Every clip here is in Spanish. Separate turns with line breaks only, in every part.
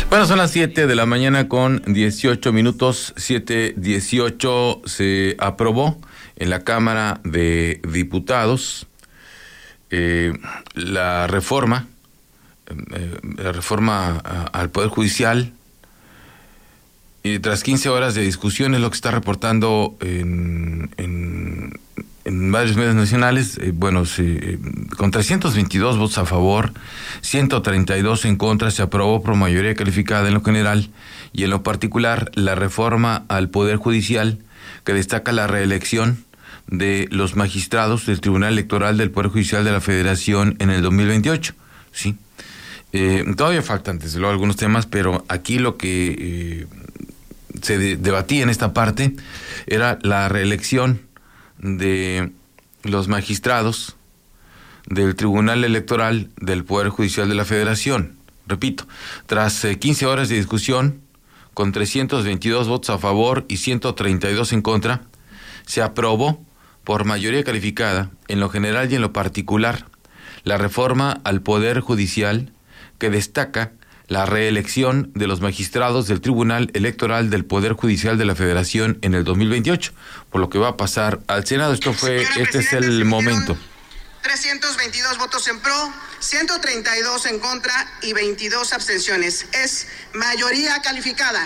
Bueno, son las 7 de la mañana con 18 minutos, 7:18. Se aprobó en la Cámara de Diputados la reforma al Poder Judicial. Y tras 15 horas de discusión, es lo que está reportando en varios medios nacionales, con 322 votos a favor, 132 en contra, se aprobó por mayoría calificada en lo general y en lo particular la reforma al Poder Judicial, que destaca la reelección de los magistrados del Tribunal Electoral del Poder Judicial de la Federación en el 2028, ¿sí? Todavía faltan, desde luego, algunos temas, pero aquí lo que se debatía en esta parte era la reelección de los magistrados del Tribunal Electoral del Poder Judicial de la Federación. Repito, tras 15 horas de discusión, con 322 votos a favor y 132 en contra, se aprobó por mayoría calificada, en lo general y en lo particular, la reforma al Poder Judicial que destaca la reelección de los magistrados del Tribunal Electoral del Poder Judicial de la Federación en el 2028, por lo que va a pasar al Senado. Este es el momento.
322 votos en pro, 132 en contra y 22 abstenciones. Es mayoría calificada.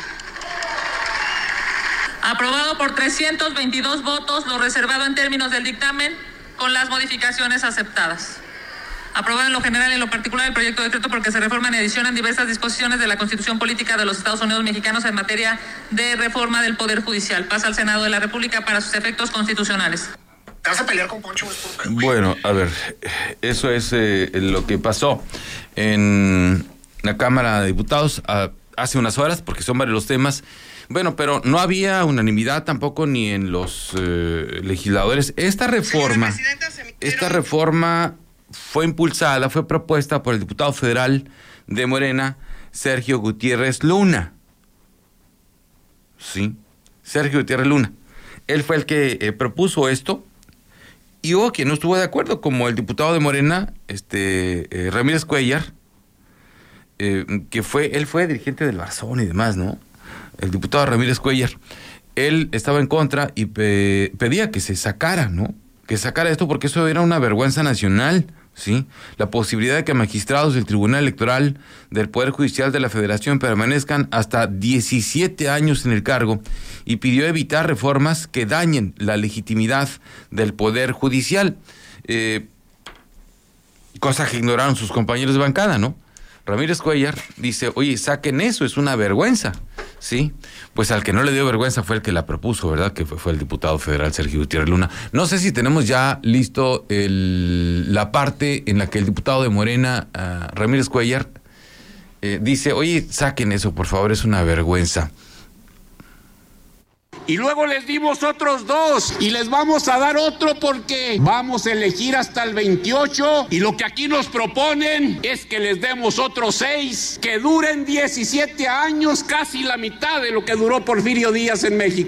Aprobado por 322 votos, lo reservado en términos del dictamen, con las modificaciones aceptadas. Aprobado en lo general y en lo particular el proyecto de decreto porque se reforman y adicionan diversas disposiciones de la Constitución Política de los Estados Unidos Mexicanos en materia de reforma del Poder Judicial. Pasa al Senado de la República para sus efectos constitucionales.
¿Te vas a pelear con Poncho?
Bueno, a ver, eso es lo que pasó en la Cámara de Diputados hace unas horas, porque son varios los temas. Bueno, pero no había unanimidad tampoco ni en los legisladores. Esta reforma fue impulsada, fue propuesta por el diputado federal de Morena, Sergio Gutiérrez Luna. Sí, Sergio Gutiérrez Luna. Él fue el que propuso esto, y hubo quien no estuvo de acuerdo, como el diputado de Morena, Ramírez Cuellar, él fue dirigente del Barzón y demás, ¿no? El diputado Ramírez Cuellar, él estaba en contra y pedía que se sacara, ¿no? Que sacara esto porque eso era una vergüenza nacional, ¿sí? La posibilidad de que magistrados del Tribunal Electoral del Poder Judicial de la Federación permanezcan hasta 17 años en el cargo, y pidió evitar reformas que dañen la legitimidad del Poder Judicial, cosa que ignoraron sus compañeros de bancada, ¿no? Ramírez Cuellar dice, oye, saquen eso, es una vergüenza, ¿sí? Pues al que no le dio vergüenza fue el que la propuso, ¿verdad? Que fue el diputado federal Sergio Gutiérrez Luna. No sé si tenemos ya listo la parte en la que el diputado de Morena, Ramírez Cuellar, dice, oye, saquen eso, por favor, es una vergüenza.
Y luego les dimos otros 2 y les vamos a dar otro porque vamos a elegir hasta el 28, y lo que aquí nos proponen es que les demos otros 6 que duren 17 años, casi la mitad de lo que duró Porfirio Díaz en México.